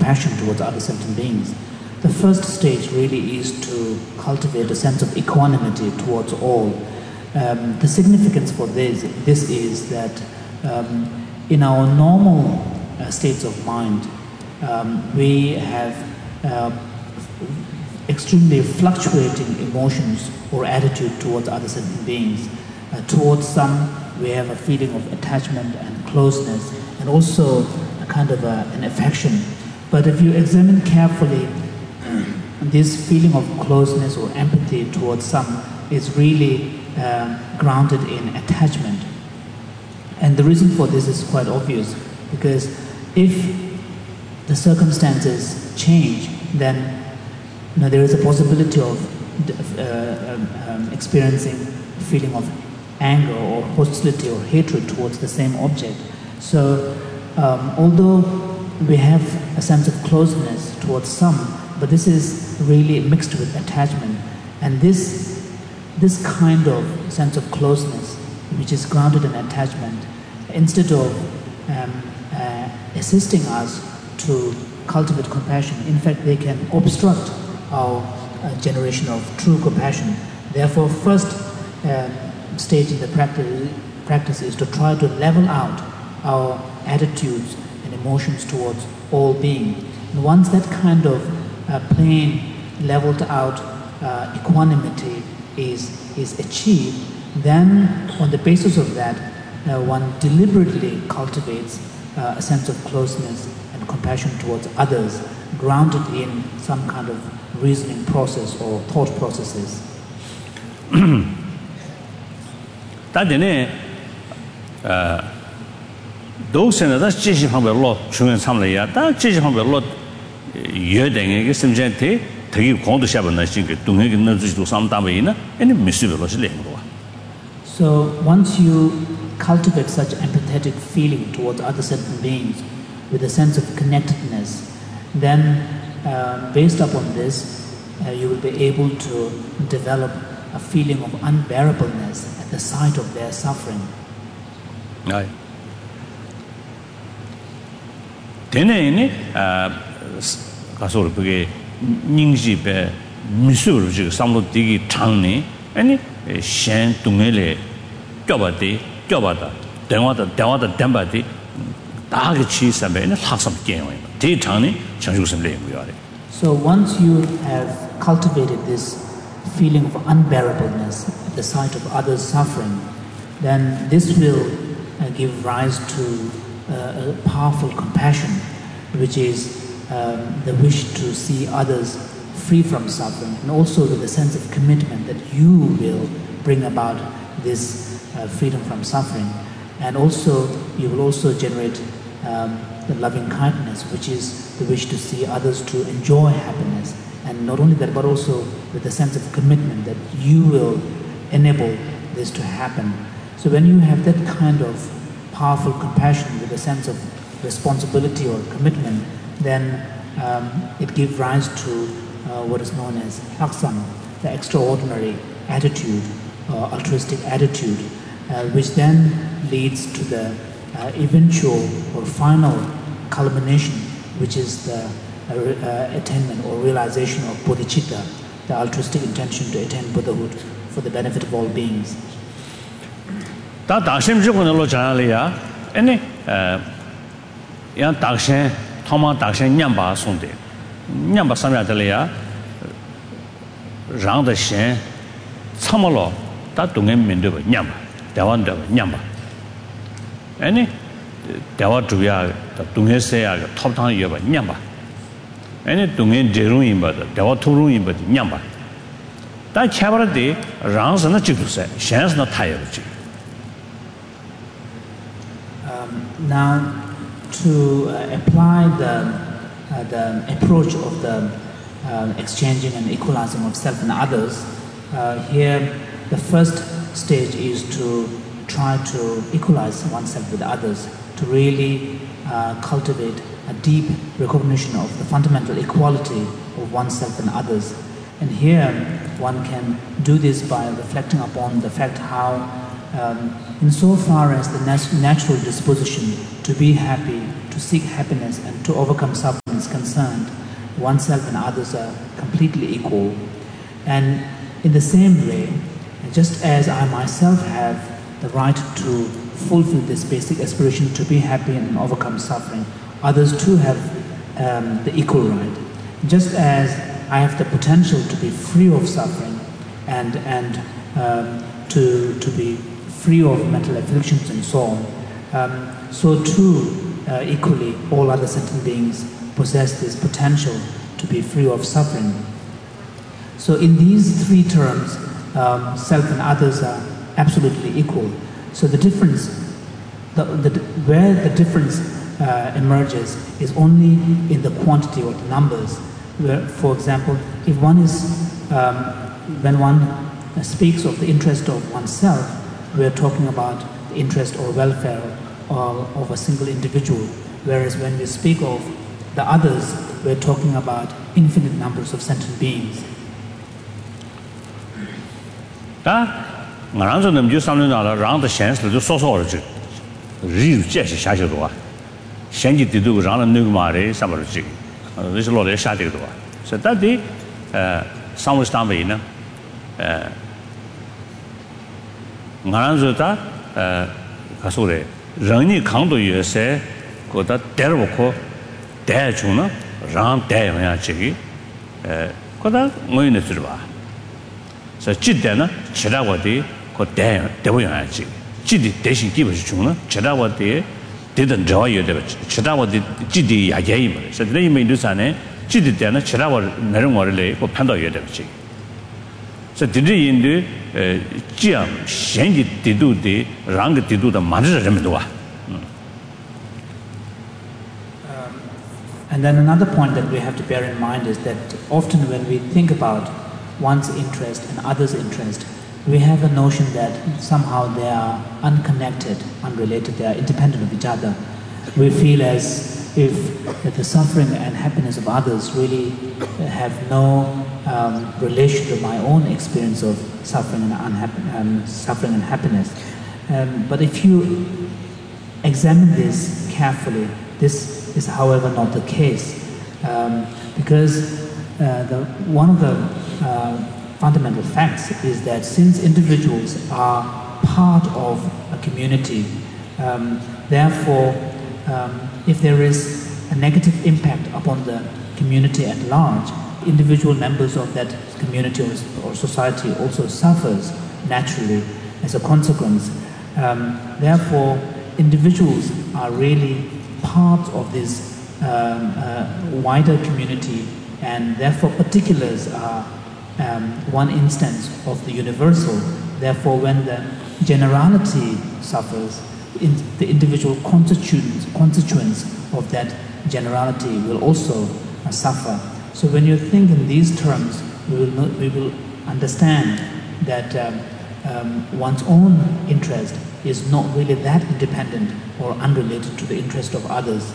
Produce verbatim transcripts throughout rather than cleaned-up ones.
compassion towards other sentient beings. The first stage really is to cultivate a sense of equanimity towards all. Um, the significance for this, this is that um, in our normal uh, states of mind, um, we have uh, extremely fluctuating emotions or attitude towards other sentient beings. Uh, towards some, we have a feeling of attachment and closeness, and also a kind of a, an affection. But if you examine carefully, this feeling of closeness or empathy towards some is really uh, grounded in attachment. And the reason for this is quite obvious, because if the circumstances change, then you know, there is a possibility of uh, um, um, experiencing a feeling of anger or hostility or hatred towards the same object. So um, although we have a sense of closeness towards some, but this is really mixed with attachment. And this, this kind of sense of closeness, which is grounded in attachment, instead of um, uh, assisting us to cultivate compassion, in fact they can obstruct our uh, generation of true compassion. Therefore, first uh, stage in the practice, practice is to try to level out our attitudes and emotions towards all beings. And once that kind of uh, plain, leveled out uh, equanimity is, is achieved, then on the basis of that, uh, one deliberately cultivates uh, a sense of closeness and compassion towards others, grounded in some kind of reasoning process or thought processes. 다데네 어 도선에다 지시 방법을 로 중요한 참여야 다 지시 방법을 여등에게 심전에 되게 공도 샤번나 신게 동행이 넣어주지도 상담이나 아니 미스별로 실행으로. So once you cultivate such empathetic feeling towards other sentient beings with a sense of connectedness, then uh, based upon this uh, you will be able to develop a feeling of unbearableness at the sight of their suffering. Right. 되네니 아 가서 그게 닝지베 미수로 지금 삼로 되게 장네 아니 셴 동네에 껴봐대 껴봐다 대화다 대화다 담바대 다게 치사베는 학습 게임이야 되게 장네 장주심 레고요. So once you have cultivated this feeling of unbearableness at the sight of others suffering, then this will uh, give rise to uh, a powerful compassion, which is um, the wish to see others free from suffering, and also with a sense of commitment that you will bring about this uh, freedom from suffering. And also, you will also generate um, the loving kindness, which is the wish to see others to enjoy happiness. And not only that, but also with a sense of commitment that you will enable this to happen. So when you have that kind of powerful compassion with a sense of responsibility or commitment, then um, it gives rise to uh, what is known as laksam, the extraordinary attitude, uh, altruistic attitude, uh, which then leads to the uh, eventual or final culmination, which is the uh, uh, attainment or realization of bodhicitta, the altruistic intention to attain Buddhahood for the benefit of all beings. 다 다심 지고는 잘이야. 아니 어 양 다심 토마 다심 냠바 손데. 냠바 삼야들이야. 랑의 참말로 다 동행 민도 냠바. 대원도 냠바. 아니 대화 주야 동행세야 톱탕 여바 냠바. 아니 동행 제롱인 바다 대화 토롱인 바다 냠바. 다 차버데 랑선의 지도세. 셴스나 타여지. Now, to uh, apply the, uh, the approach of the uh, exchanging and equalizing of self and others, uh, here the first stage is to try to equalize oneself with others, to really uh, cultivate a deep recognition of the fundamental equality of oneself and others. And here one can do this by reflecting upon the fact how Um, insofar as the nat- natural disposition to be happy, to seek happiness and to overcome suffering is concerned, oneself and others are completely equal. And in the same way, just as I myself have the right to fulfill this basic aspiration to be happy and overcome suffering, others too have um, the equal right. Just as I have the potential to be free of suffering and, and um, to, to be free of mental afflictions and so on, um, so too, uh, equally, all other sentient beings possess this potential to be free of suffering. So in these three terms, um, self and others are absolutely equal. So the difference, the, the, where the difference uh, emerges is only in the quantity or the numbers. Where, for example, if one is, um, when one speaks of the interest of oneself, we're talking about the interest or welfare of, of a single individual. Whereas when we speak of the others, we're talking about infinite numbers of sentient beings. Da, ngārāng zhō nām jū sāmblī nāla rāng dā xiān sī lā jū sō sō rā chī rī yu jiā xī xā xī duwa xiān jī tī du rāng dā nūg mā rī sā mā rā chī rī shī lō rī xā tī duwa sā tā tī sāmblī stāng bī na ngārāng zhō tā kā sō rī rāng nī kāng du yu sē kō tā tē rā bō kō tē chū na rāng tē yu yā chī kō tā ngō yu nā chū rā bā so jidana chirawati ko de dewayaji jidi deshin giba chungna chirawati dedan jawa yode chirawati jidi yajayi ma so de me indusane jidi dana chirawa narungwale ko phanda yode chi so didi indu jiam shenji didu de rang didu da manjira remdo And then another point that we have to bear in mind is that often when we think about one's interest and others' interest, we have a notion that somehow they are unconnected, unrelated, they are independent of each other. We feel as if that the suffering and happiness of others really have no um, relation to my own experience of suffering and, unhapp- um, suffering and happiness. Um, but if you examine this carefully, this is however not the case, um, because uh, the, one of the Uh, fundamental facts is that since individuals are part of a community, um, therefore, um, if there is a negative impact upon the community at large, individual members of that community or, or society also suffers naturally as a consequence. Um, therefore, individuals are really part of this um, uh, wider community, and therefore particulars are Um, one instance of the universal. Therefore, when the generality suffers, in the individual constituents, constituents of that generality will also uh, suffer. So when you think in these terms, we will, know, we will understand that um, um, one's own interest is not really that independent or unrelated to the interest of others.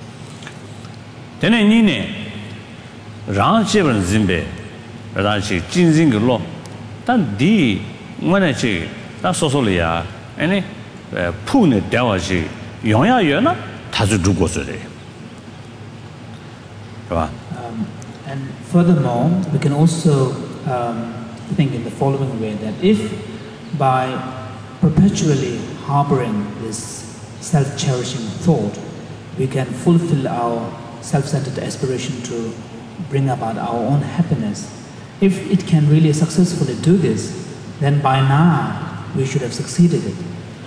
라지 진진글로 단디 뭐네지 다 소소리야 아니 푸네 대화지 영야여나 다주 두고서래 봐 and furthermore we can also um, think in the following way that if by perpetually harboring this self-cherishing thought we can fulfill our self-centered aspiration to bring about our own happiness. If it can really successfully do this, then by now we should have succeeded it.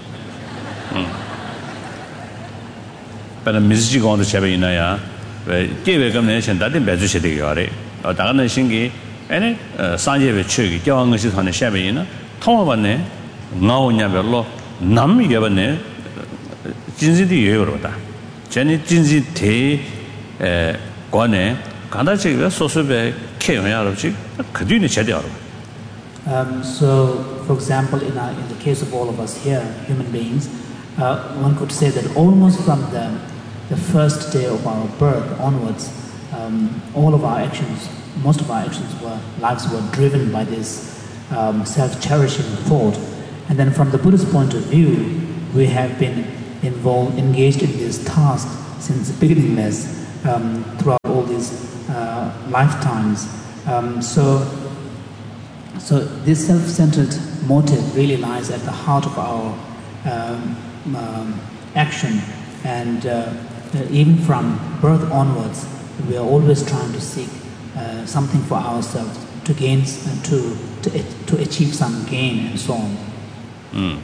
But a message on the Chabinaya, gave a combination that in Bezushi de Yore, or Dagana Shingi, any Sanje Chugi, Joangus on the Shabina, Tomabane, now Nabello, Nam Yavane, Jinzi di Yorota, Jenny Jinzi Te Guane, Kandachi, so sube, Kayamachi, Kaduni Chadiar. Um, so, for example, in, our, in the case of all of us here, human beings, uh, one could say that almost from the, the first day of our birth onwards, um, all of our actions, most of our actions were, lives were driven by this um, self-cherishing thought. And then from the Buddhist point of view, we have been involved, engaged in this task since beginningless um, throughout all these uh, lifetimes. Um, so, so this self-centered motive really lies at the heart of our um, um, action, and uh, even from birth onwards, we are always trying to seek uh, something for ourselves, to gain, uh, to, to to achieve some gain, and so on. 음.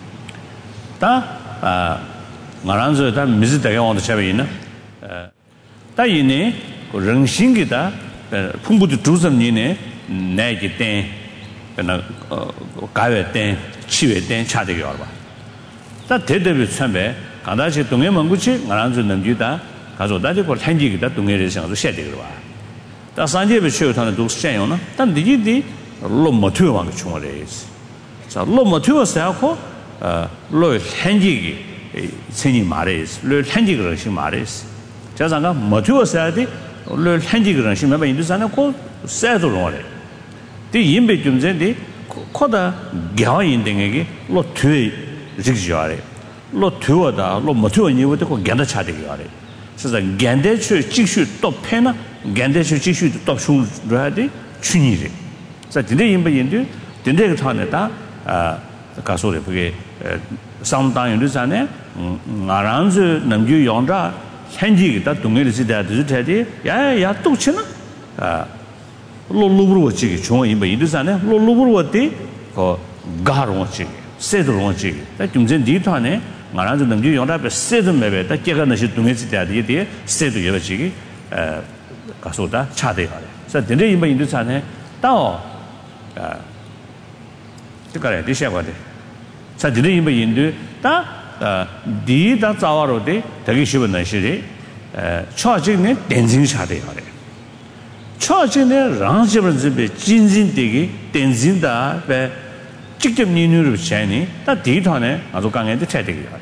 다 말한서 다 미즈다가 온다 차베이나. 어. 다 이네 그 릉신기다 풍부도 주섬니네 내기 때 그나 가외 때 치외 때 차되게 와 봐. 다 대대비 참배 간다시 동해 먼구치 말한서 넘기다 가서 다들 걸 현지기다 동해를 생각도 셔야 되거 봐. 다 산제비 쉬어타는 도 셔요나. 단 디디 로모투 왕 총어레스. 자 로모투어서고 어 로 현지기 생이 말레스. 로 현지기를 시 말레스. 자상가 모투어서야디 로 현지기를 시 매번 인도산에 고 세도 로래. 디 임베 좀제디 코다 겨인등에게 로 퇴 직지하래. 로 퇴어다 로 모투어니부터 고 견다 차되게 하래. 그래서 견대추 직슈 또 패나 견대추 직슈 또 슈라디 춘이래. 자 근데 임베 인도 근데 그 타네다 아 가소래 그게 상당히 인도산에 나란즈 남주 용자 현지기다 동네를 지다도 되지 야야 또 치나 아 로로브로 지기 중앙 임베 인도산에 로로브로 때 그 가로 지기 세도로 지기 다 좀전 뒤타네 나란즈 남주 용자 세도 매베 다 깨가나시 동네 지다디 데 세도 여지기 에 가소다 차대하래. 그래서 근데 임베 인도산에 또 아 그래 디셔거든. 자 근데 임베 인도 다 디다 자와로데 되게 쉬운 날씨리 에 초직네 댄징샤대하래. 초직네 랑집을 집에 진진되게 댄진다 배 직접 니누를 채니 다 디터네 아주 강한테 차대게 하래.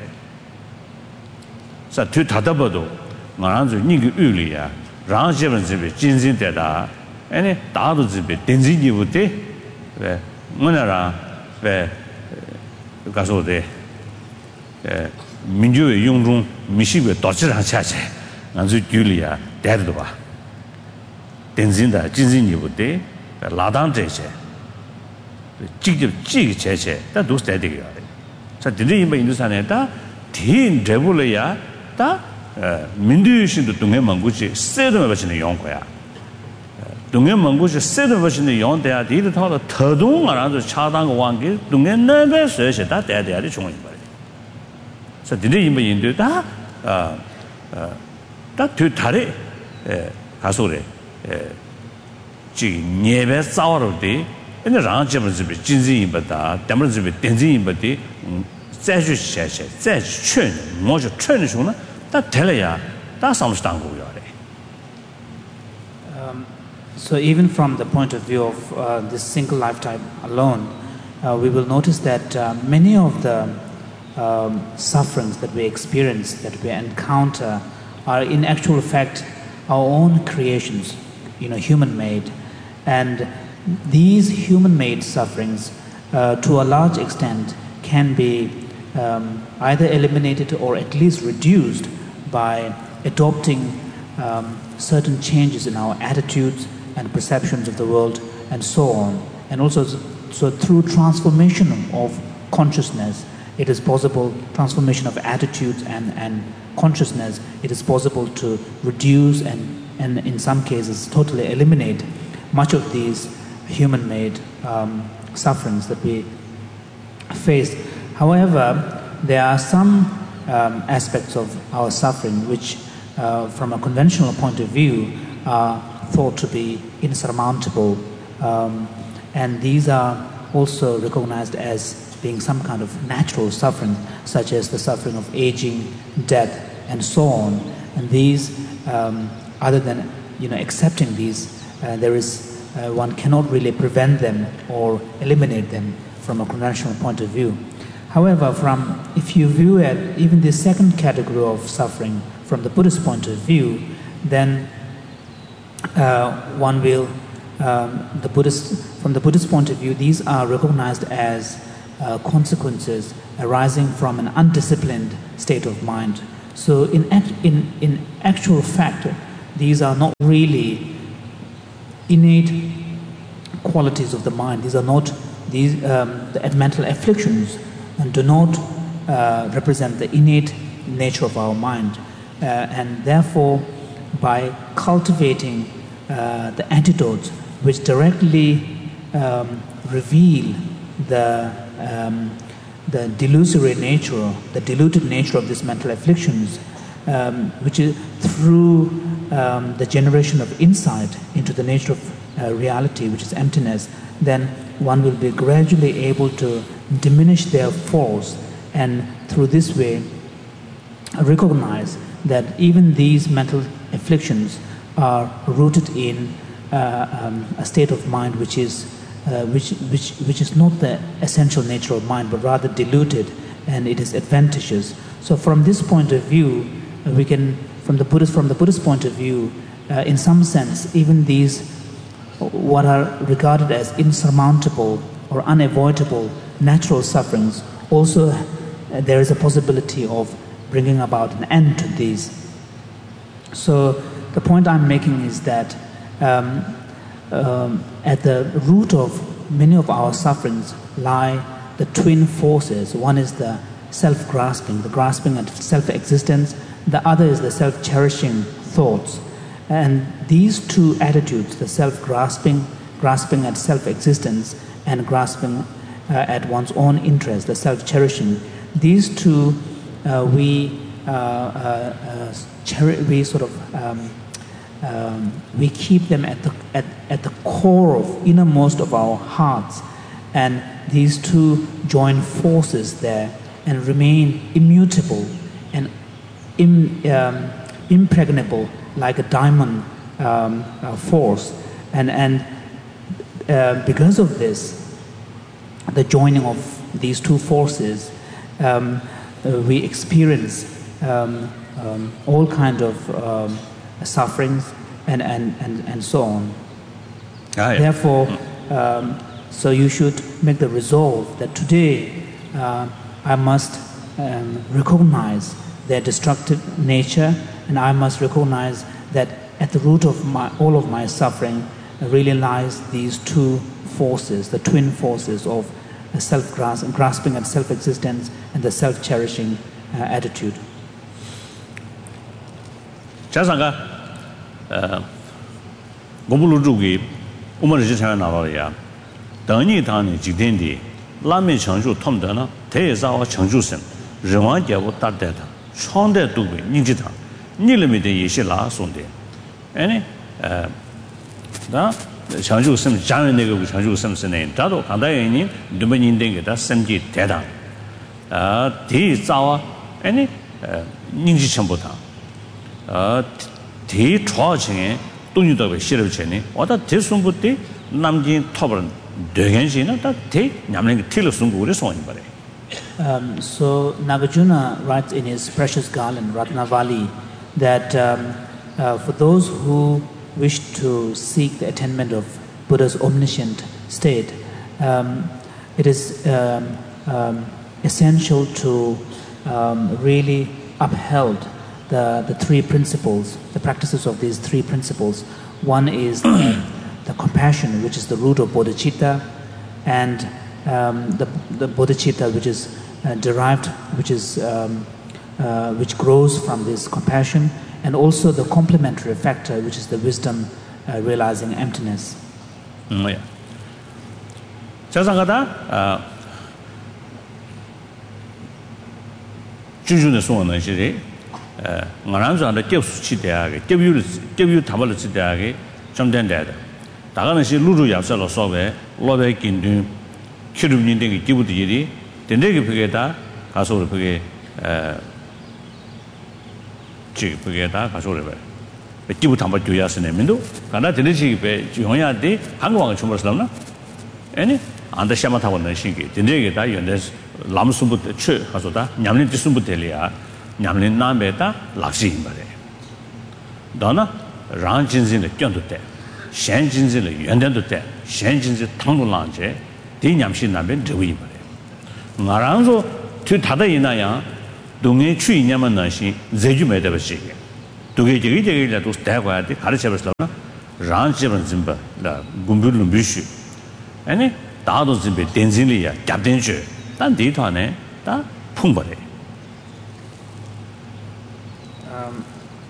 자 뒤 닫아봐도 나란주 니그 의리야. 랑집을 집에 진진되다. 아니 다도 집에 댄진이부터 왜 뭐나라 왜 가서데 에 민주의 용중 미식의 도치랑 차체 아주 줄이야 대도 봐 댄진다 진진이부터 라단제체 직접 찌기 제체 다 도스대되게 하래. 자 근데 이번 인도산에다 딘 레벨이야 다 민주신도 동해 망고지 세도 버시는 용거야. 동해 망고지 세도 버시는 용대야 디도 타도 더동 알아서 차당 왕기 동해 내배 서서 다 대대야리 중앙이 말이야. 자 근데 이번 인도다 아아다 뒤다리 에 가소래 에 지 예배 싸워로디 근데 랑집을 집에 진진이 받다 때문에 집에 댄진이 받디再去写写再去劝我就劝的时候呢다 될래야 다 상수당 거야. Um so even from the point of view of uh, this single lifetime alone, uh, we will notice that uh, many of the um, sufferings that we experience, that we encounter, are in actual fact our own creations, you know, human-made. And these human-made sufferings, uh, to a large extent, can be um, either eliminated or at least reduced by adopting um, certain changes in our attitudes and perceptions of the world and so on. And also, so through transformation of consciousness, it is possible, transformation of attitudes and, and consciousness, it is possible to reduce and, and in some cases totally eliminate much of these human-made um, sufferings that we face. However, there are some um, aspects of our suffering which, uh, from a conventional point of view, are thought to be insurmountable, um, and these are also recognized as being some kind of natural suffering, such as the suffering of aging, death, and so on. And these, um, other than you know accepting these, uh, there is uh, one cannot really prevent them or eliminate them from a conventional point of view. However, from if you view it, even the second category of suffering from the Buddhist point of view, then uh, one will, um, the Buddhist, from the Buddhist point of view, these are recognized as uh, consequences arising from an undisciplined state of mind. So in, act, in, in actual fact, these are not really innate qualities of the mind. These are not these um, the mental afflictions, and do not uh, represent the innate nature of our mind. Uh, and therefore, by cultivating uh, the antidotes which directly um, reveal the um, the delusory nature, the diluted nature of these mental afflictions, um, which is through um, the generation of insight into the nature of uh, reality, which is emptiness, then one will be gradually able to diminish their force, and through this way recognize that even these mental afflictions are rooted in uh, um, a state of mind which is uh, which which which is not the essential nature of mind, but rather diluted, and it is adventitious. So from this point of view, uh, we can, from the Buddhist from the Buddhist point of view, uh, in some sense, even these what are regarded as insurmountable or unavoidable natural sufferings, also uh, there is a possibility of bringing about an end to these. So the point I'm making is that um, um, at the root of many of our sufferings lie the twin forces. One is the self-grasping, the grasping at self-existence. The other is the self-cherishing thoughts. And these two attitudes, the self-grasping, grasping at self-existence, and grasping uh, at one's own interest, the self-cherishing, these two uh, we uh, uh, uh, cheri- we sort of um, um, we keep them at the at, at the core of innermost of our hearts, and these two join forces there and remain immutable and im, um, impregnable, like a diamond um, uh, force, and and uh, because of this, the joining of these two forces, um, uh, we experience um, um, all kind of um, sufferings and, and, and, and so on. Ah, yeah. Therefore, um, so you should make the resolve that today uh, I must um, recognize their destructive nature, and I must recognize that at the root of my, all of my suffering really lies these two forces, the twin forces of self-grasping at self-existence and the self-cherishing uh, attitude. 자상가 어 고불루주기 우머르지 차나 나와야 당니 당니 지된디 라면 청주 톰더나 대자와 청주선人王节고 따대다创대 두고 닝지다 니르미데 예시라 손데 아니 어다 청주 심 장은 내가 그 청주 심스네 다도 간다이니 누면인데게다 심지 대다 아 대자와 아니 닝지 첨보다 어 대초층에 돈이도 싫어지네 어다 대순부터 남진 톱은 되겐시나 다 대 냠는 틀을 숨고 그래 소인 바래. Um, so Nagarjuna writes in his precious garland Ratnavali that um, uh, for those who wish to seek the attainment of Buddha's omniscient state, um, it is um, um, essential to um, really uphold the, the three principles, the practices of these three principles. One is the, the compassion, which is the root of bodhicitta, and um, the, the bodhicitta, which is uh, derived, which is um, uh, which grows from this compassion, and also the complementary factor, which is the wisdom uh, realizing emptiness. 음, 예. 자상가다 아 주주의 소원은 시리 에 나란자의 접수치 대학에 접유 접유 담을 치 대학에 좀 된다다. 다가는 시 루루 약설로 소배 로베 긴든 키르민데 기부들이 된데게 그게다 가서를 그게 에 지 그게다 가서를 봐. 기부 담을 줘야스네 민도 가나 되는지 배 용야데 한국왕을 주물었나? 아니 안다 샤마타고 는 신기 된데게 다 연대 람숨부터 최 가서다 냠린 뒤숨부터리아 냠린 남배다 락시인 바래. 너나 랑진진의 견도대 현진진의 연대도대 현진진 당도랑제 대냠신 남변 저위 바래. 나랑서 저 다다 이나야 동에 추이냐면 나시 제주매대 버시게 두개 저기 저기라도 대과한테 가르쳐버렸어. 란집은 좀봐. 나 군불로 미슈. 아니 다도 집에 댄진리야. 잡된주. 단 데이터네. 다 풍버래. Um,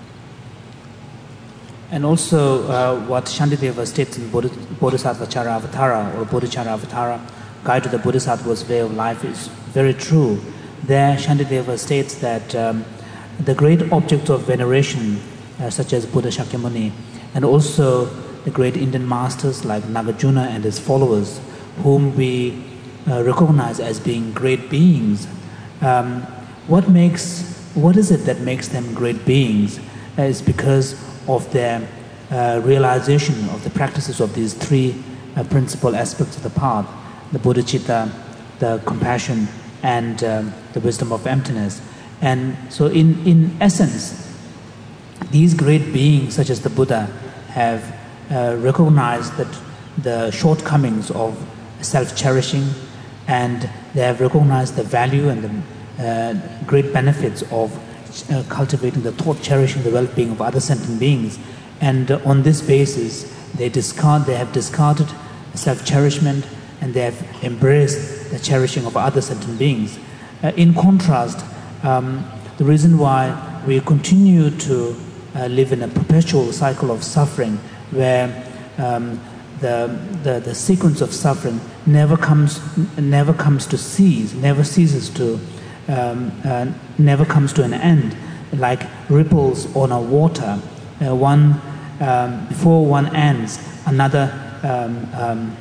and also uh, what Shantideva states in Bodhisattva Charavatara or Bodhicharyavatara, Guide to the Bodhisattva's Way of Life, is very true. There Shantideva states that um, the great objects of veneration, uh, such as Buddha Shakyamuni, and also the great Indian masters like Nagarjuna and his followers, whom we uh, recognize as being great beings, um, what makes, what is it that makes them great beings? Uh, is because of their uh, realization of the practices of these three uh, principal aspects of the path: the bodhicitta, the compassion, and um, the wisdom of emptiness. And so in, in essence, these great beings such as the Buddha have uh, recognized that the shortcomings of self-cherishing, and they have recognized the value and the uh, great benefits of uh, cultivating the thought, cherishing the well-being of other sentient beings. And uh, on this basis, they discard, they have discarded self-cherishment, and they have embraced the cherishing of other sentient beings. Uh, in contrast, um, the reason why we continue to uh, live in a perpetual cycle of suffering, where um, the, the the sequence of suffering never comes never comes to cease, never ceases to, um, uh, never comes to an end, like ripples on a water. Uh, one um, before one ends, another um, um,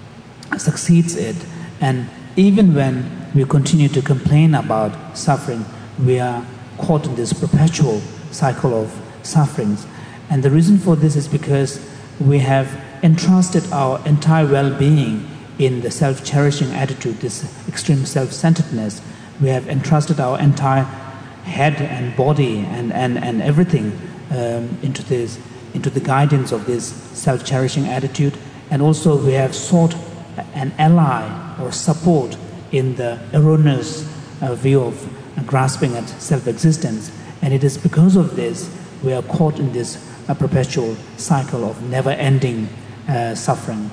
succeeds it, and even when we continue to complain about suffering, we are caught in this perpetual cycle of sufferings. And the reason for this is because we have entrusted our entire well-being in the self-cherishing attitude, this extreme self-centeredness. We have entrusted our entire head and body and, and, and everything um, into this, into the guidance of this self-cherishing attitude. And also we have sought an ally or support in the erroneous uh, view of uh, grasping at self-existence. And it is because of this we are caught in this uh, perpetual cycle of never-ending uh, suffering.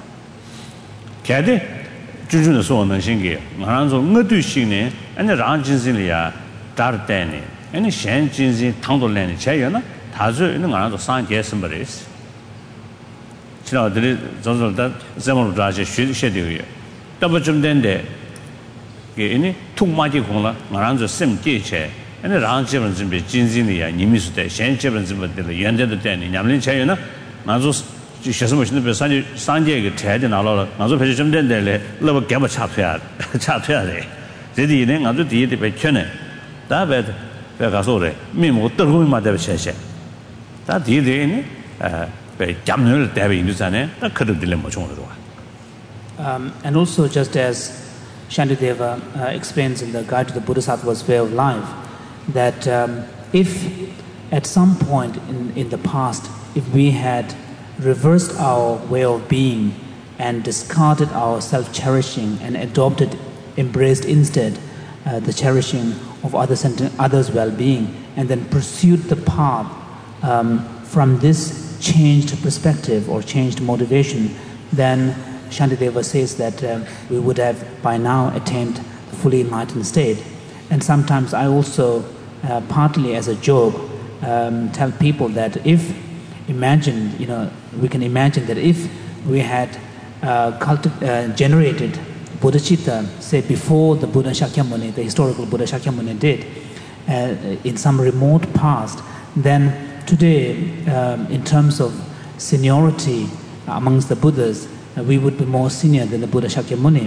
Kade, jujun so na singe, ngaran so ngadu sine, ane ran jinsin liya dar dane, ane shen jinsin tangdo lene che na, ta zu ane ngaran so san je simbares. China dili zozol da zemol da je shu she de ye. Da bu zum den de ge ane tung ma ji kong la, ngaran so sim je che, ane ran je ben zin be jinsin liya nimi su de, shen je ben zin be de yuan de de de ni nyam lin che na, ngaran so学什么现在比三界三界一个台的拿了，俺说培训什么的嘞，那么给不差出来，差出来的。这第一呢，俺说第一的被劝呢，大别别告诉的，面目德公嘛得谢谢。但第一的呢，呃，被家门的代表印度山呢，那可能的嘞没冲了多。 Um, and also, just as Shantideva uh, explains in the Guide to the Bodhisattva's Way of Life, that um, if at some point in, in the past, if we had reversed our way of being and discarded our self-cherishing and adopted, embraced instead uh, the cherishing of other senti- others' well-being, and then pursued the path um, from this changed perspective or changed motivation, then Shantideva says that uh, we would have by now attained the fully enlightened state. And sometimes I also, uh, partly as a joke, um, tell people that if imagine, you know, we can imagine that if we had uh, culti- uh, generated bodhicitta, say before the Buddha Shakyamuni, the historical Buddha Shakyamuni did, uh, in some remote past, then today, um, in terms of seniority amongst the Buddhas, uh, we would be more senior than the Buddha Shakyamuni.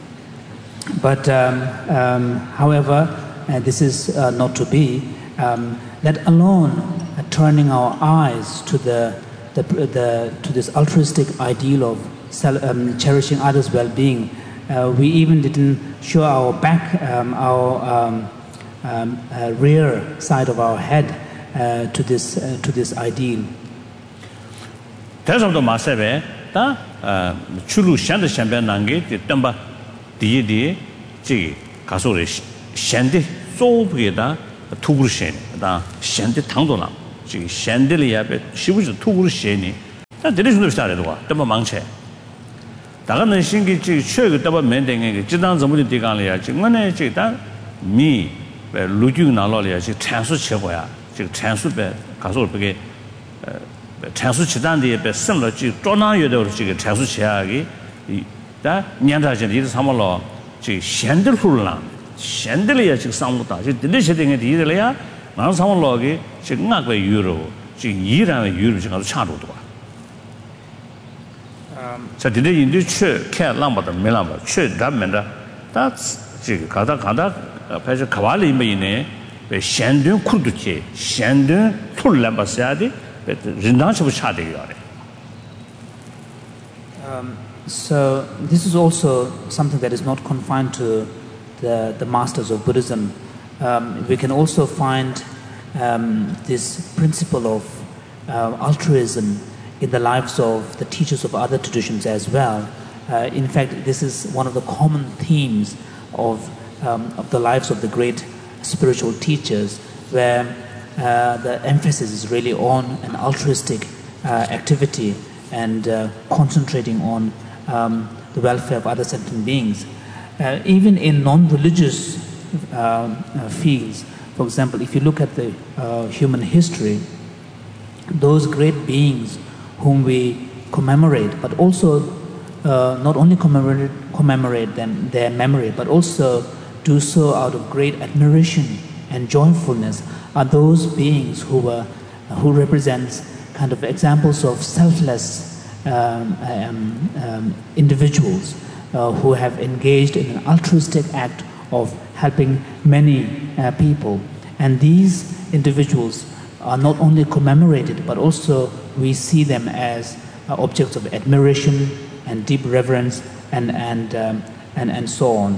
But um, um, however, uh, this is uh, not to be, um, let alone uh, turning our eyes to the, the, the to this altruistic ideal of self, um, cherishing others' well-being. Uh, we even didn't show our back, um, our um, um, uh, rear side of our head uh, to this uh, to this ideal. 대성도 마세베 다 출루 샹드 샹베 난게 덤바 디디 지 가소레 샹데 소브게다 투브르셴 다 샹데 당도나 지금 샌들이야 시부지 투구를 시니 다 데리션도 비슷하래도 또 망쳐 다가는 신기 지 최고 더버 맨댕게 지당 전부도 디간이야 지금은 지다 미 루주 나로리야 지 찬수 최고야 지 찬수배 가서 그게 찬수 지단에 배 선로 지 조나여도 지 찬수 최하기 다 년다전 이 삼월로 지 샌들 훌랑 샌들이야 지 상무다 지 들리셔딩에 디들이야 나 삼월로기 지 응악배 유로 지 이란의 유로 지 가서 차로도 자, 근데 인도 최看浪的没浪吧，최咱们的，他这个가다 가다拍是가발이 있네，被现段苦度些，现段突然把啥的，被人当是不差的样的。 Um, so this is also something that is not confined to the the masters of Buddhism. Um, we can also find um, this principle of uh, altruism in the lives of the teachers of other traditions as well. Uh, in fact, this is one of the common themes of, um, of the lives of the great spiritual teachers, where uh, the emphasis is really on an altruistic uh, activity and uh, concentrating on um, the welfare of other sentient beings. Uh, even in non-religious uh, uh, fields, for example, if you look at the uh, human history, those great beings whom we commemorate, but also uh, not only commemorate, commemorate them, their memory, but also do so out of great admiration and joyfulness, are those beings who were, uh, who represents kind of examples of selfless um, um, um, individuals uh, who have engaged in an altruistic act of helping many uh, people. And these individuals are not only commemorated, but also we see them as uh, objects of admiration and deep reverence and, and, um, and, and so on.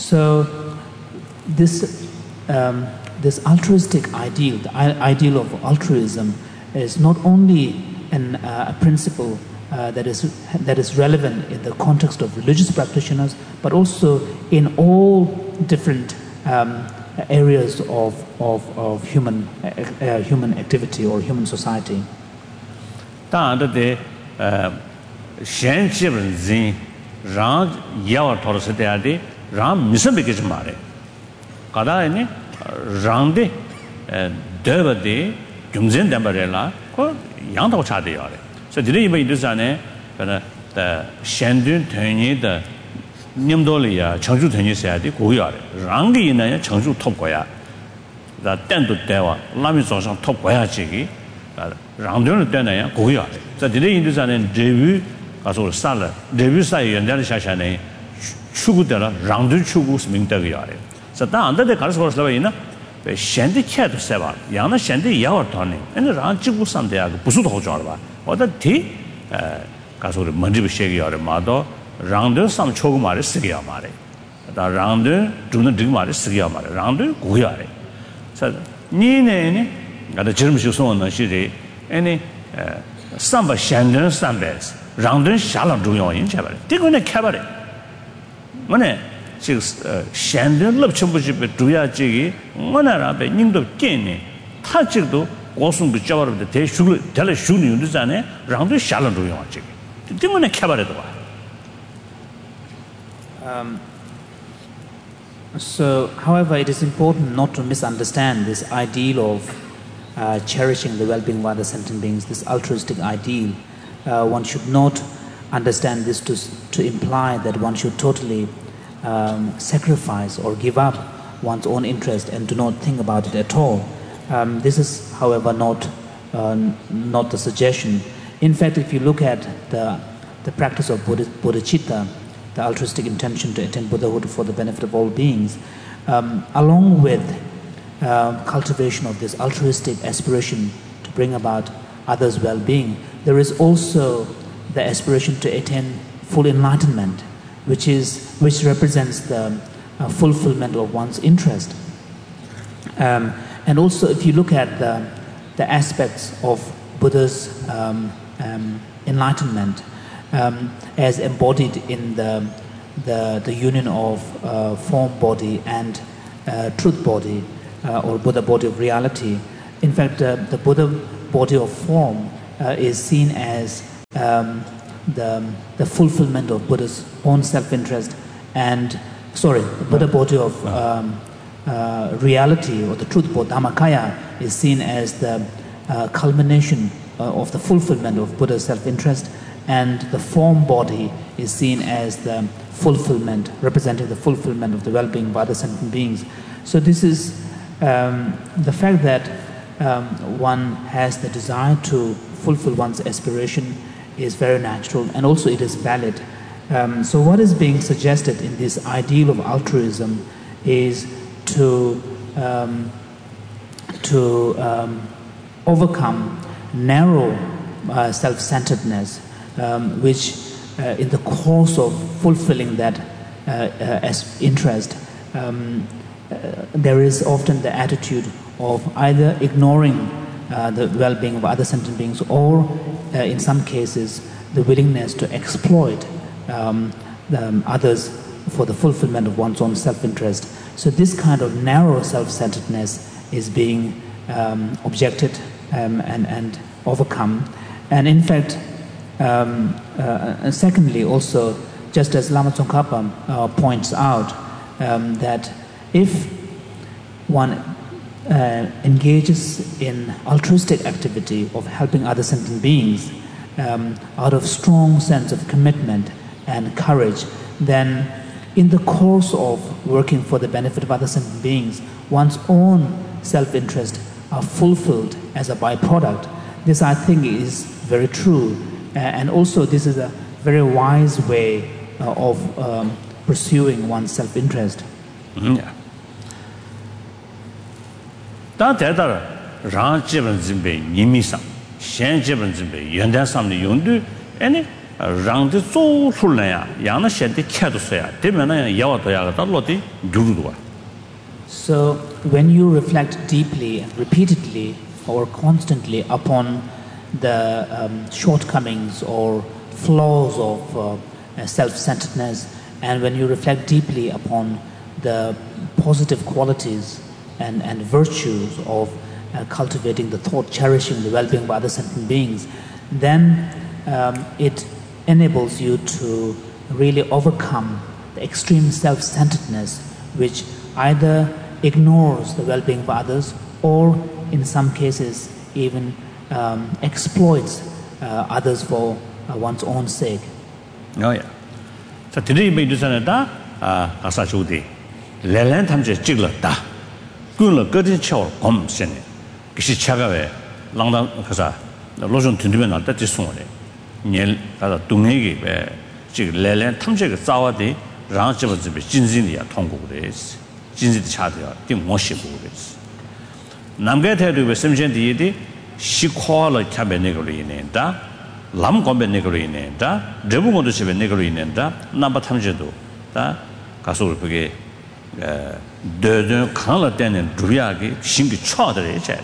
So this, um, this altruistic ideal, the ideal of altruism, is not only an, uh, a principle uh, that, is, that is relevant in the context of religious practitioners, but also in all different um, areas of, of, of human, uh, human activity or human society. 当然的，呃，现基本人让要讨论是这样的，让民生别个是嘛的，搞到呢，让的，呃，得不的，中间的不的啦，可样都差的要的，所以这里一般就是啥呢？可能的现段团年的，你们多里啊，成熟团年是啥的，国要的，让的呢，成熟托国呀，那单独带话，拉米早上托国呀这个。 让人对那样高雅的，在这里印度上呢，这位啊说杀了，这位杀原来的下下呢，出国的了，让人出国是明得个样的。是当然，这搞说是为呢，现在看的是吧？让那现在也要谈呢，那让几乎上的啊，不是好讲了吧？我在提，呃，搞说的门这边写个样的，嘛到让人上出国嘛的是个样嘛的，到让人住那这个嘛的是个样嘛的，让人高雅的。是你呢呢？ 那这节目就说呢，是的，哎呢，呃，三百现人三百，让人下了重要人才吧的，这个呢看不的，我呢，这个呃，现人立全部是被主要这个，我呢让被领导建呢，他这个都告诉个教了的，他修了，他来修理的啥呢，让人下了重要这个，这个呢看不的对吧？ Um. So, however, it is important not to misunderstand this ideal of uh, cherishing the well-being of other sentient beings, this altruistic ideal. Uh, one should not understand this to, to imply that one should totally um, sacrifice or give up one's own interest and do not think about it at all. Um, this is, however, not, uh, not the suggestion. In fact, if you look at the, the practice of Buddha, bodhicitta, the altruistic intention to attain Buddhahood for the benefit of all beings, um, along with uh, cultivation of this altruistic aspiration to bring about others' well-being, there is also the aspiration to attain full enlightenment, which is which represents the uh, fulfillment of one's interest. Um, and also, if you look at the the aspects of Buddha's um, um, enlightenment, Um, as embodied in the the, the union of uh, form body and uh, truth body, uh, or Buddha body of reality. In fact, uh, the Buddha body of form uh, is seen as um, the, the fulfillment of Buddha's own self-interest, and sorry, the Buddha body of um, uh, reality, or the truth body, Dhammakaya, is seen as the uh, culmination uh, of the fulfillment of Buddha's self-interest, and the form body is seen as the fulfillment, representing the fulfillment of the well-being of other sentient beings. So this is um, the fact that um, one has the desire to fulfill one's aspiration is very natural, and also it is valid. Um, so what is being suggested in this ideal of altruism is to um, to um, overcome narrow uh, self-centeredness, um, which uh, in the course of fulfilling that uh, uh, as interest, um, uh, there is often the attitude of either ignoring uh, the well-being of other sentient beings, or uh, in some cases the willingness to exploit um, the, um, others for the fulfillment of one's own self-interest. So this kind of narrow self-centeredness is being um, objected um, and, and overcome. And in fact, um, uh, and secondly also, just as Lama Tsongkhapa uh, points out, um, that if one uh, engages in altruistic activity of helping other sentient beings um, out of strong sense of commitment and courage, then in the course of working for the benefit of other sentient beings, one's own self-interest are fulfilled as a byproduct. This, I think, is very true, uh, and also this is a very wise way uh, of um, pursuing one's self-interest. Yeah. That that ran jiban zimbe nimi sam, shen jiban zimbe yuandan sam ni yundu, any ran de zo sul ya, yang shen de kya so ya, de men na yawa to ya ga lo de gyuru. So when you reflect deeply and repeatedly or constantly upon the um, shortcomings or flaws of uh, self-centeredness, and when you reflect deeply upon the positive qualities and, and virtues of uh, cultivating the thought, cherishing the well-being of other sentient beings, then um, it enables you to really overcome the extreme self-centeredness, which either ignores the well-being of others, or in some cases even um, exploits uh, others for uh, one's own sake. Oh yeah. So today we do something that ah asa chudi, lelan tamje chigla da, kunla gadin chor gom sen, kishi chagawe langdang kasa lojon tundube na dati songre, nyel kada dungegi be chig lelan tamje ga zawa de rang jiba jibe jinjin ya tonggu des, jinjin de cha de ya ding mo shi bu des. Namge te de be semjen de de shi kwa la chabe ne go le ne da. 람 건배 내거로 있는다. 레부모도 집에 내거로 있는다. 남바 탐제도 다 가서 그게 에 더더 강을 때는 두리하게 신기 쳐들어야 돼.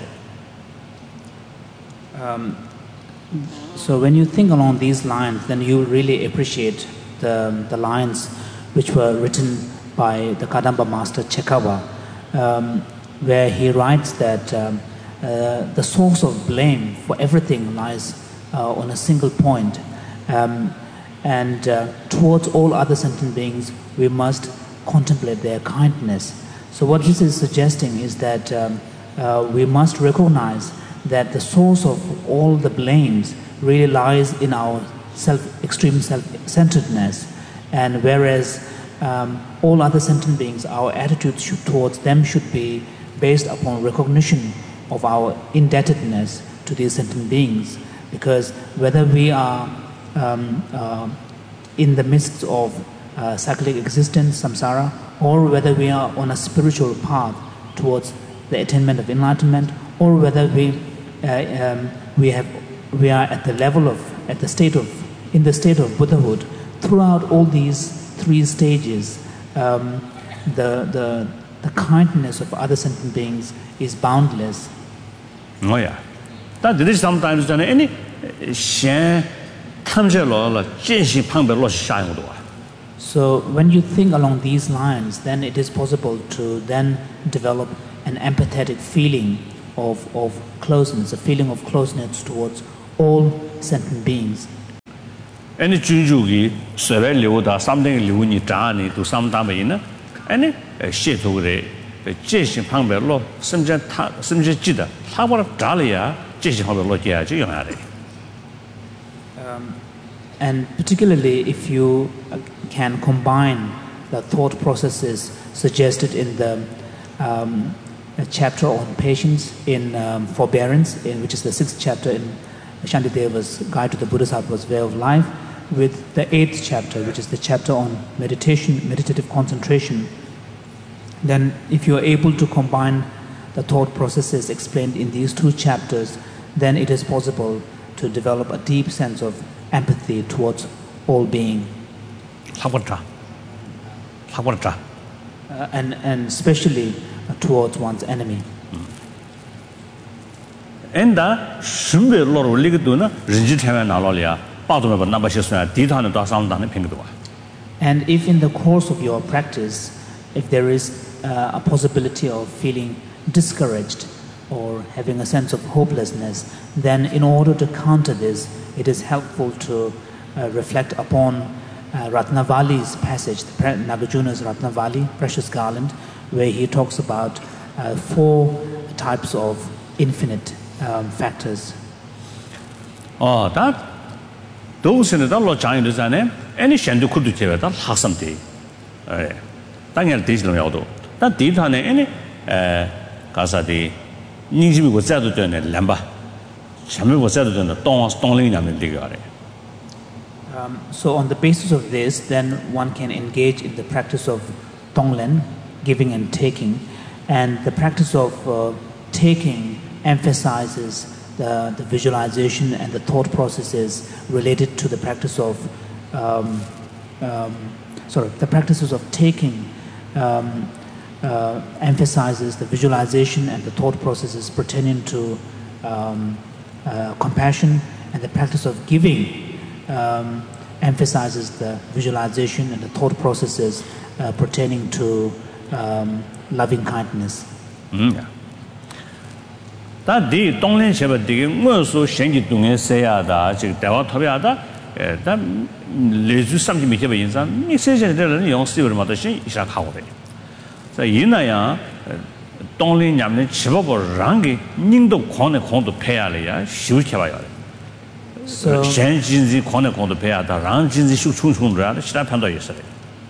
Um so when you think along these lines, then you really appreciate the the lines which were written by the Kadamba master Chekawa, um, where he writes that um, uh, the source of blame for everything lies Uh, on a single point, um, and uh, towards all other sentient beings we must contemplate their kindness. So what this is suggesting is that um, uh, we must recognize that the source of all the blames really lies in our self, extreme self-centeredness, and whereas um, all other sentient beings, our attitude should, towards them should be based upon recognition of our indebtedness to these sentient beings. Because whether we are um, uh, in the midst of uh, cyclic existence, samsara, or whether we are on a spiritual path towards the attainment of enlightenment, or whether we uh, um, we have we are at the level of at the state of in the state of Buddhahood, throughout all these three stages, um, the the the kindness of other sentient beings is boundless. Oh yeah. That there is sometimes done any shen tamje lo la jinxi pangbe lo sha yong do. So when you think along these lines, then it is possible to then develop an empathetic feeling of, of closeness, a feeling of closeness towards all sentient beings. Any Junjugi, Seveluda, something Luni Dani to some Damina, any shit over the Jason Pambello, some Jida, how about Dalia, Jason Hobologia, Gianari? And particularly if you can combine the thought processes suggested in the um, chapter on patience, in um, forbearance, in which is the sixth chapter in Shantideva's Guide to the Bodhisattva's Way of Life, with the eighth chapter, which is the chapter on meditation, meditative concentration, then if you are able to combine the thought processes explained in these two chapters, then it is possible to develop a deep sense of empathy towards all being. Uh, and, and especially uh, towards one's enemy. And that Shumbe Lord Ligaduna, Rinjitaman Alolia, Paduma Nabashis, Titan to Sound and Pingdua. And if in the course of your practice, if there is uh, a possibility of feeling discouraged or having a sense of hopelessness, then in order to counter this, it is helpful to uh, reflect upon uh, Ratnavali's passage, Nagarjuna's Ratnavali, Precious Garland, where he talks about uh, four types of infinite um, factors. Oh, that those in the Lord China design, any Shandu could do that, Hassam Day. Daniel Digital Yodo. That did on any Casadi. Nijimi was said to do it, Lamba. Shamu was said to do it, Don Stonling and Digare. So, on the basis of this, then one can engage in the practice of Tonglen, giving and taking. And the practice of uh, taking emphasizes the, the visualization and the thought processes related to the practice of, um, um, sorry, the practices of taking. Um, Uh, emphasizes the visualization and the thought processes pertaining to um, uh, compassion, and the practice of giving um, emphasizes the visualization and the thought processes uh, pertaining to um, loving kindness. That the Donglen Shepherd digging also Shengi Dungan Sayada, Dawa Tobiada, that Lezu something in some messages that are young silver mother she is a coward. So, Yinaya, Donglin Yamin, Chivago, Rangi, Nindo Kone Kondo Pealia, Shukavaya. So, Shenjinzi Kone Kondo Pea, the Ranjinzi Shuchun Rad, Shapando yesterday.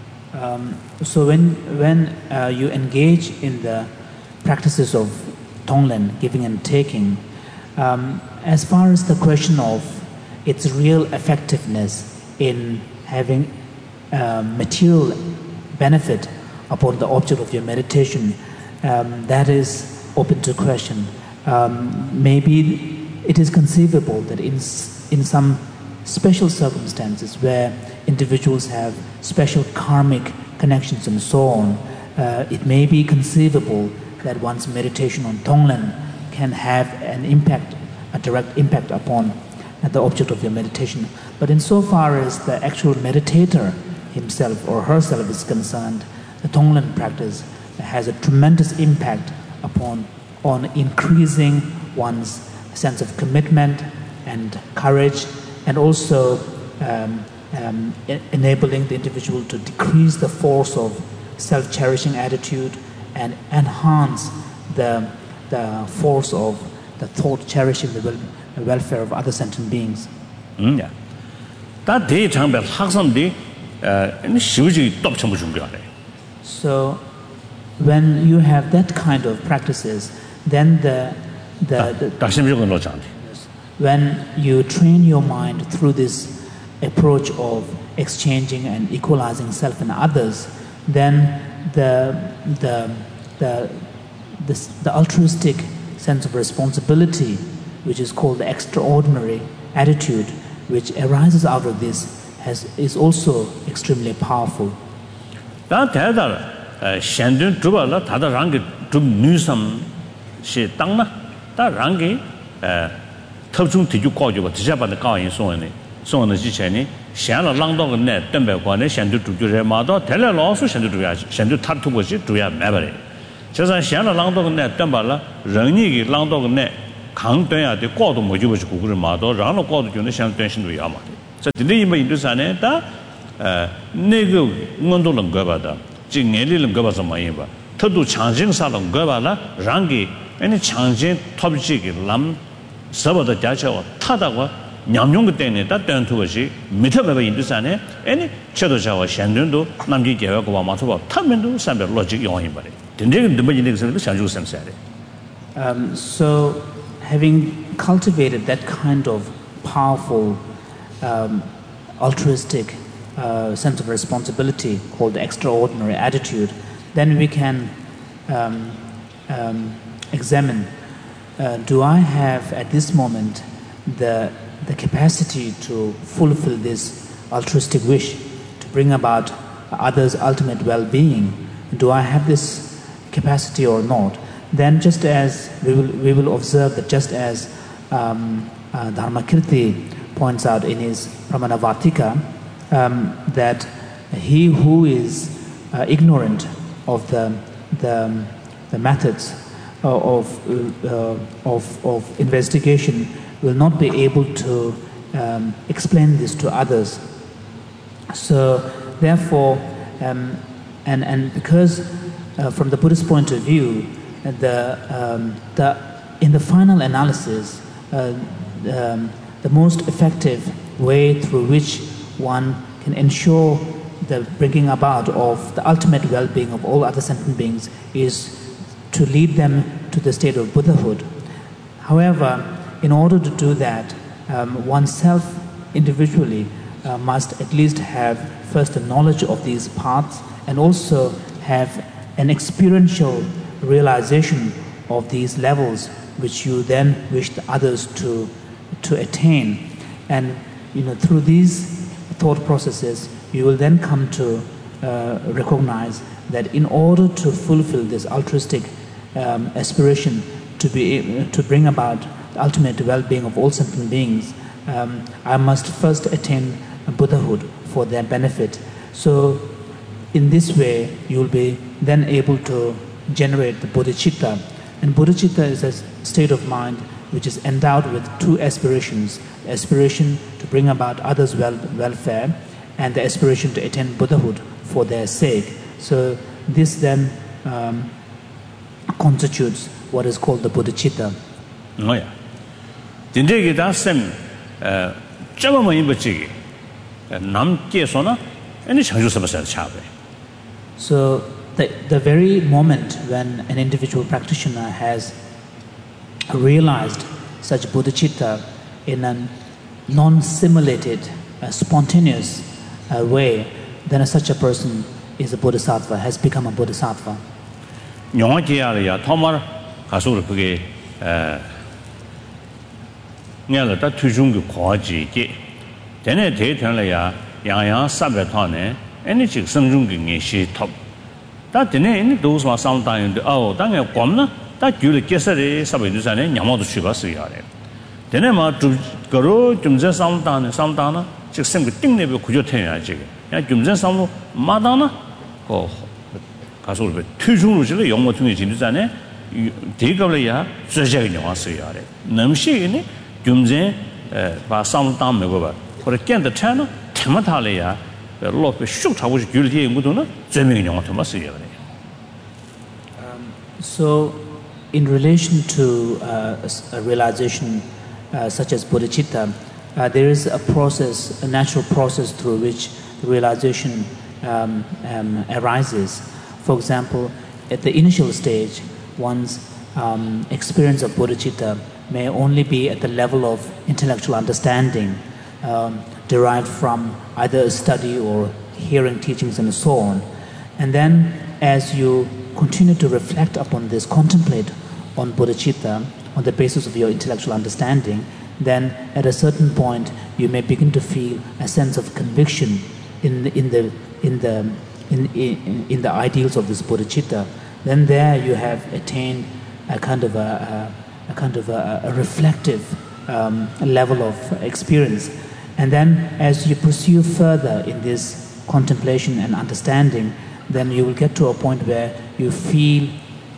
So, when, when uh, you engage in the practices of Tonglen, giving and taking, um, as far as the question of its real effectiveness in having uh, material benefit upon the object of your meditation, um, that is open to question. Um, maybe it is conceivable that in, in some special circumstances where individuals have special karmic connections and so on, uh, it may be conceivable that one's meditation on Tonglen can have an impact, a direct impact upon the object of your meditation. But insofar as the actual meditator himself or herself is concerned, the Tonglen practice has a tremendous impact upon on increasing one's sense of commitment and courage, and also um, um, e- enabling the individual to decrease the force of self-cherishing attitude and enhance the, the force of the thought cherishing the, wel- the welfare of other sentient beings. Mm, yeah. That day, Changbe, Haksam Day, and Shuji top Chambushunga. So, when you have that kind of practices, then the the, the when you train your mind through this approach of exchanging and equalizing self and others, then the the the the, the altruistic sense of responsibility, which is called the extraordinary attitude, which arises out of this, has is also extremely powerful. That uh, Shandun Trubala, Tata Rangi, Drum Newsome, she Tangna, that Rangi, Topchung to you call you, Tijaban the car in so on, so on the Chicheni, Shana Langdog net, Tembe, Shandu to Juremado, tell her also Shandu to Shandu Tatu was it to your memory. 就是想了朗多个呢，等把了人家个朗多个呢，抗端呀的高度没就不是古人嘛，到让了高度就能相端深度要嘛的。这这里面印度啥呢？但呃那个温度能够把的，这眼里能够把什么样吧？特度强劲啥能够把了，让给人家强劲 top 几个让什么的加起来，他那个。냠用个店呢，他端出去，没特别印度啥呢？哎，你吃到啥话，相对都南京街个话嘛，说吧，他们都上边逻辑要硬巴的，真正你们那个时候都想就生啥的。 Um, so, having cultivated that kind of powerful, um, altruistic uh, sense of responsibility called the extraordinary attitude, then we can um, um, examine: uh, do I have at this moment the the capacity to fulfill this altruistic wish to bring about others' ultimate well-being? Do I have this capacity or not? Then just as we will, we will observe that just as um, uh, Dharmakirti points out in his Pramanavartika, um, that he who is uh, ignorant of the, the, the methods of, uh, of, of investigation will not be able to um, explain this to others. So therefore, um, and, and because uh, from the Buddhist point of view, the, um, the, in the final analysis, uh, um, the most effective way through which one can ensure the bringing about of the ultimate well-being of all other sentient beings is to lead them to the state of Buddhahood. However, in order to do that, um, oneself individually uh, must at least have first a knowledge of these paths and also have an experiential realization of these levels which you then wish the others to, to attain. And you know, through these thought processes, you will then come to uh, recognize that in order to fulfill this altruistic um, aspiration to, be, to bring about the ultimate well-being of all sentient beings, um, I must first attain Buddhahood for their benefit. So in this way, you will be then able to generate the bodhicitta. And bodhicitta is a state of mind which is endowed with two aspirations: the aspiration to bring about others' well, welfare and the aspiration to attain Buddhahood for their sake. So this then um, constitutes what is called the bodhicitta. Oh yeah. 真正给他生，呃，这么么一不这个，南介绍呢，哎，你享受什么样的差别 So the the very moment when an individual practitioner has realized such bodhicitta in a non-simulated, uh, spontaneous uh, way, then such a person is a bodhisattva, has become a bodhisattva. 영화 제야리야, 토마르 가수를 그게 에 내가 다 투중 그 과지게 전에 대전래야 양양 삼백탄에 애니 즉 성중 그 예시 톱 다 전에 이 도스마 상당인데 어 당에 검나 다 줄을 깨서리 사베주산에 냐모도 취바스야 돼 전에 뭐좀 거로 좀제 상당에 상당나 즉 생그 띵내비 구조태야 지금 야 좀제 상도 마다나 그 가수를 투중으로 지를 영모 통해 진주산에 대급래야 저제가 영화스야 돼 넘시니 좀제 바 상담 먹어봐. 그래 깬다 차나 테마탈이야. 로페 슉 타고 줄이 무도는 재미있는 영화 토마스야. So in relation to uh, a realization uh, such as bodhicitta, uh, there is a process, a natural process through which the realization um, um, arises. For example, at the initial stage, one's um, experience of bodhicitta may only be at the level of intellectual understanding um, derived from either a study or hearing teachings and so on. And then as you continue to reflect upon this, contemplate on bodhicitta on the basis of your intellectual understanding, then at a certain point you may begin to feel a sense of conviction in the, in the, in the, in, in, in the ideals of this bodhicitta. Then there you have attained a kind of a, a a kind of a, a reflective um, level of experience. And then as you pursue further in this contemplation and understanding, then you will get to a point where you feel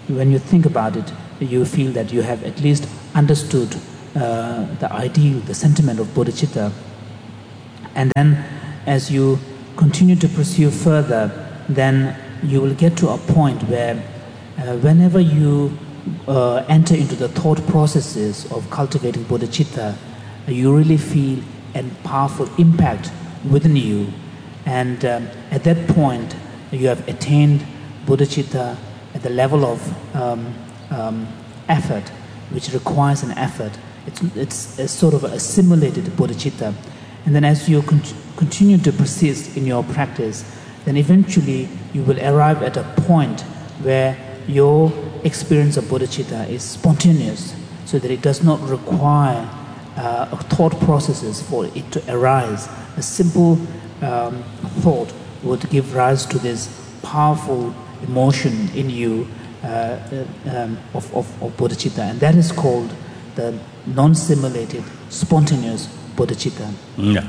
when you think about it, you feel that you have at least understood uh, the ideal, the sentiment of bodhicitta. And then as you continue to pursue further, then you will get to a point where uh, whenever you uh, enter into the thought processes of cultivating bodhicitta, you really feel a powerful impact within you. And um, at that point, you have attained bodhicitta at the level of um, um, effort, which requires an effort. It's, it's a sort of a simulated bodhicitta. And then as you con continue to persist in your practice, then eventually you will arrive at a point where your experience of bodhicitta is spontaneous, so that it does not require uh, thought processes for it to arise. A simple um, thought would give rise to this powerful emotion in you uh, uh, um, of, of, of bodhicitta, and that is called the non-simulated, spontaneous bodhicitta. Yeah.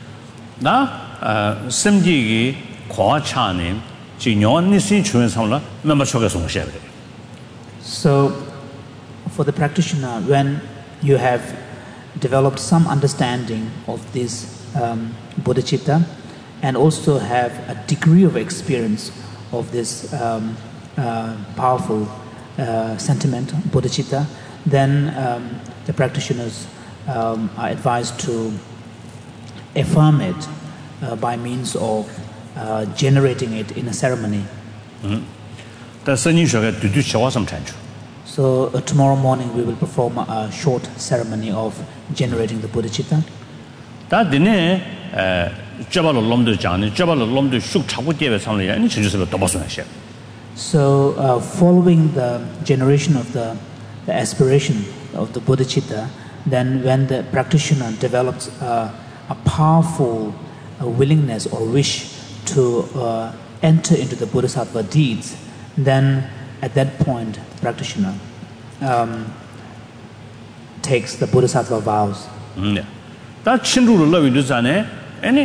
Now, simji kwa chani ji nyon nisin chuan samla member choga song shebre. So, for the practitioner, when you have developed some understanding of this um, bodhicitta, and also have a degree of experience of this um, uh, powerful uh, sentiment, bodhicitta, then um, the practitioners um, are advised to affirm it uh, by means of uh, generating it in a ceremony. Mm-hmm. So uh, tomorrow morning we will perform a short ceremony of generating the bodhicitta. So uh, following the generation of the, the aspiration of the bodhicitta, then when the practitioner develops uh, a powerful uh, willingness or wish to uh, enter into the bodhisattva deeds, then at that point the practitioner um, takes the bodhisattva vows. Yeah. That chindu lo wi dusane any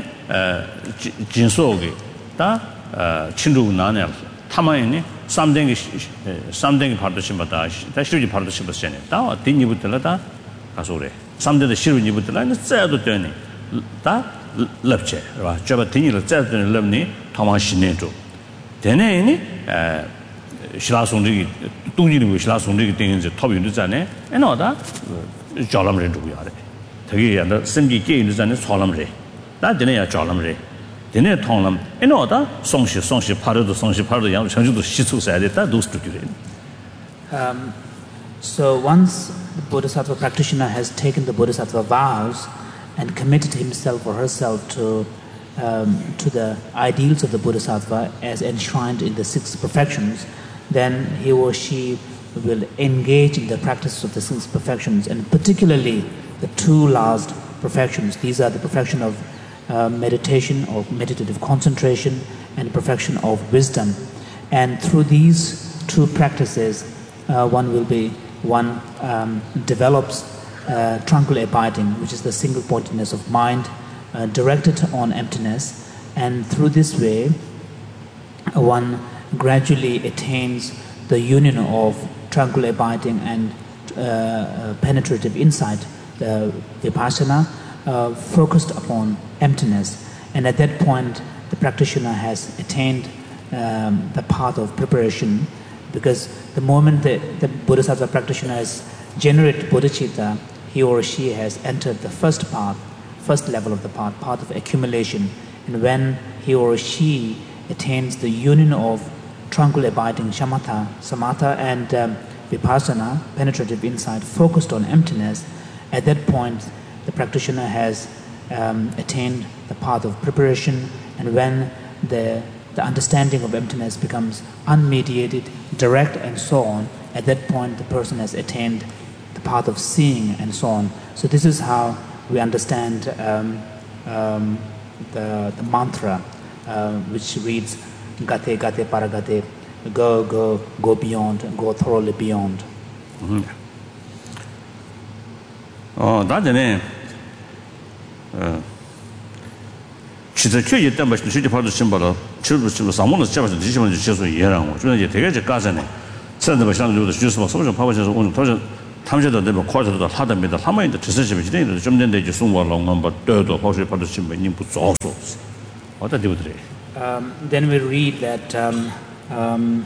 jinsoge ta chindu nane tamayni something something partnership bata ta shruji partnership sene ta dini butla ta kasore something the shruji butla ne zado deni ta lepche ba jaba dini lo zado deni lemni tama shine to dene ni shila songri dongji ni shila songri ding je top yin dusane eno da jalam re du yare 되게 야다 심지 게임도 전에 소람래 나 전에 자람래 전에 통람 에노다 송시 송시 파르도 송시 파르도 양 전주도 시초사야 됐다 도스트기래 um so once the bodhisattva practitioner has taken the bodhisattva vows and committed himself or herself to um, to the ideals of the bodhisattva as enshrined in the six perfections, then he or she will engage in the practice of the six perfections, and particularly the two last perfections. These are the perfection of uh, meditation or meditative concentration and perfection of wisdom. And through these two practices, uh, one will be, one um, develops uh, tranquil abiding, which is the single pointedness of mind uh, directed on emptiness. And through this way, uh, one gradually attains the union of tranquil abiding and uh, uh, penetrative insight, the vipassana, uh, focused upon emptiness. And at that point, the practitioner has attained um, the path of preparation, because the moment the, the bodhisattva practitioner has generated bodhicitta, he or she has entered the first path, first level of the path, path of accumulation. And when he or she attains the union of tranquil abiding shamatha, samatha, and um, vipassana, penetrative insight, focused on emptiness, at that point, the practitioner has um, attained the path of preparation, and when the, the understanding of emptiness becomes unmediated, direct, and so on, at that point the person has attained the path of seeing, and so on. So this is how we understand um, um, the, the mantra, uh, which reads, Gate, Gate, Paragate, go, go, go beyond, go thoroughly beyond. Mm-hmm. 어 나전에 어 진짜 최대 때문에 수지 파도 심벌어 출부 출부 사모는 잡아서 뒤집어 주셔서 이해랑 저 이제 되게 저 가서네 甚至把像就是就是说什么什么，包括就是我们同时他们觉得那个快速的他的没的，他们的只是什么？今天的中间的就送我龙王把多多跑去跑到新闻你不早说，我的对不对？ Um, then we read that um, um,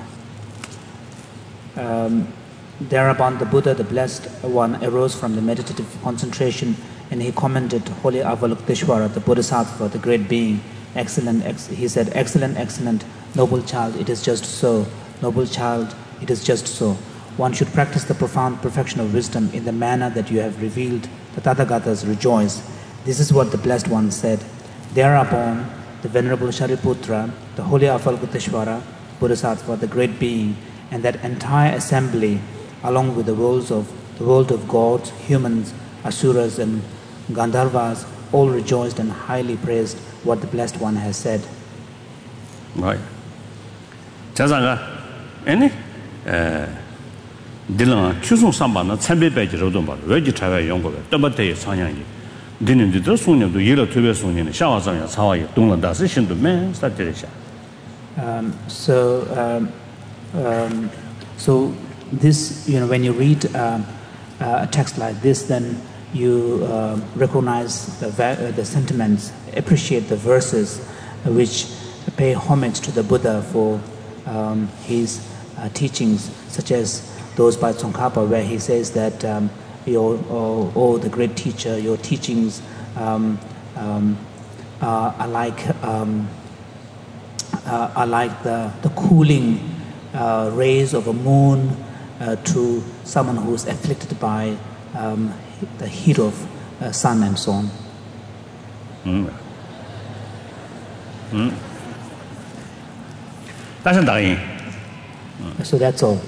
um, thereupon the Buddha, the Blessed One, arose from the meditative concentration and he commended Holy Avalokiteshvara, the Bodhisattva, the great being. Excellent, ex- he said, excellent, excellent, noble child, it is just so. Noble child, it is just so. One should practice the profound perfection of wisdom in the manner that you have revealed. The Tathagatas rejoice. This is what the Blessed One said. Thereupon, the Venerable Shariputra, the Holy Avalokiteshvara, Bodhisattva, the great being, and that entire assembly, along with the worlds of the world of gods, humans, asuras, and Gandharvas, all rejoiced and highly praised what the Blessed One has said. Right. 자자가, 아니, 에, 딜랑 추송 삼반은 참배배지로도 말. 왜지 차가 연구가 떠버대 상향이. 디는디도 송년도 예로 특별 송년의 샤와상야 사와이 동란다스 신도 맨 스타트리샤. Um so um, um so this, you know, when you read uh, uh, a text like this, then you uh, recognize the uh, the sentiments, appreciate the verses uh, which pay homage to the Buddha for um, his uh, teachings, such as those by Tsongkhapa, where he says that um, your oh, oh, the great teacher, your teachings um, um, uh, are like um, uh, are like the the cooling uh, rays of a moon uh, to someone who is afflicted by um, the heat of uh, sun and so on. Mm. Mm. That's dying. So that's all.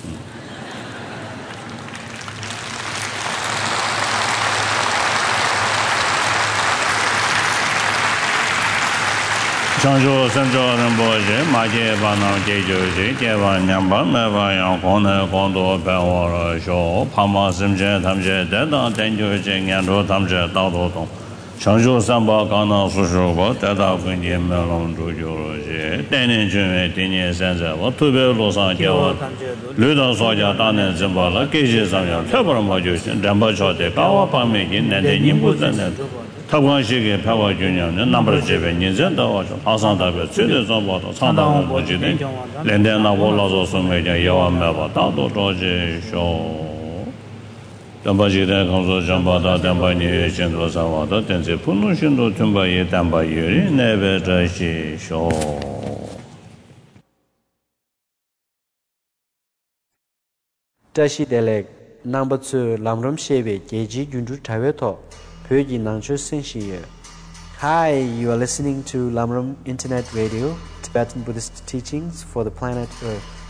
Chanjo Sanjo Ramboje, Maje Bana Jejoji, Jeva Nyamba, Meva Yang Kone, Kondo, Pewara, Sho, Pama Simje, Tamje, Deda, Tenjoji, Yando, Tamje, Dado Tong. Chanjo Samba, Kana, Sushoba, Deda, Quindi, Melon, Jujoji, Tenin Jume, Tini, Senza, Tube, Losan, Java, Luda Soja, Dane, Zimbala, Kishi Samya, Pebra Majusin, Damba Chote, Kawa Pamiki, Nende Nimbu, 타관식의 파워 균형은 넘버 제베 인전도 하산다베 최대선보다 상당한 거지네 렌데나 올라서 소매자 여완매바 다도 도지쇼 담바지대 강소 잠바다 담바니 신도사와도 된제 분노신도 tum바에 담바유리 네베다시쇼 다시델렉 number two lamram shebe geji junju taweto Pyoji Nangcho Senshiye. Hi, you are listening to Lamrim Internet Radio, Tibetan Buddhist teachings for the planet Earth.